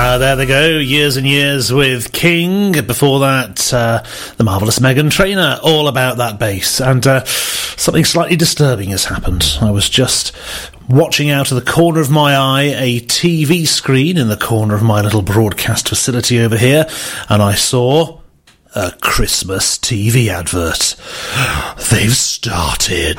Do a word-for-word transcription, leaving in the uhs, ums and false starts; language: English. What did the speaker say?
Uh, there they go, Years and Years with King. Before that, uh, the marvellous Meghan Trainor, all about that bass. And uh, something slightly disturbing has happened. I was just watching out of the corner of my eye a T V screen in the corner of my little broadcast facility over here, and I saw a Christmas T V advert. They've started.